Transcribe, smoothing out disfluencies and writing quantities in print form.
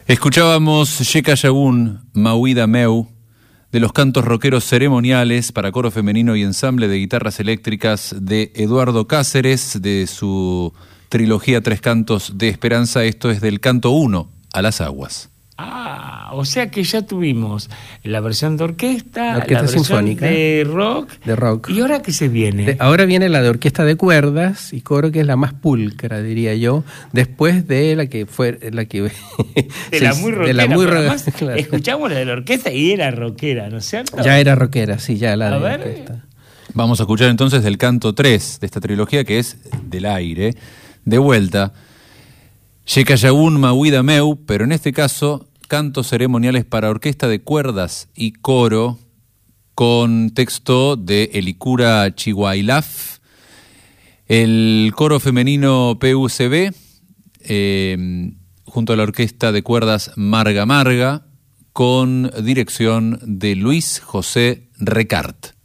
Escuchábamos Yeka Yagun, Mauida Meu, de los cantos rockeros ceremoniales para coro femenino y ensamble de guitarras eléctricas de Eduardo Cáceres, de su trilogía Tres Cantos de Esperanza. Esto es del canto 1, A las Aguas. Ah, o sea que ya tuvimos la versión de orquesta, la versión sinfónica, de rock. ¿Y ahora qué se viene? Ahora viene la de orquesta de cuerdas y coro, que es la más pulcra, diría yo, después de la que fue de la muy rockera. Además, claro. Escuchamos la de la orquesta y era rockera, ¿no es cierto? Ya era rockera, sí, ya la de la orquesta. Vamos a escuchar entonces del canto 3 de esta trilogía, que es Del Aire, de vuelta. Yeka Yagun, Mauida Meu, pero en este caso cantos ceremoniales para orquesta de cuerdas y coro, con texto de Elikura Chihuailaf, el coro femenino PUCB, junto a la orquesta de cuerdas Marga Marga, con dirección de Luis José Recart.